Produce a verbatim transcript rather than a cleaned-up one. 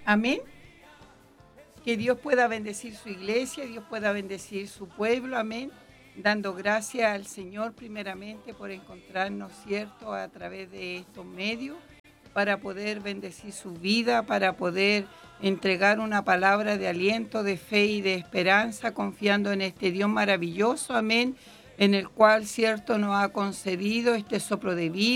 Amén. Que Dios pueda bendecir su iglesia, Dios pueda bendecir su pueblo, amén. Dando gracias al Señor primeramente por encontrarnos, ¿cierto?, a través de estos medios, para poder bendecir su vida, para poder entregar una palabra de aliento, de fe y de esperanza, confiando en este Dios maravilloso, amén, en el cual, cierto, nos ha concedido este soplo de vida.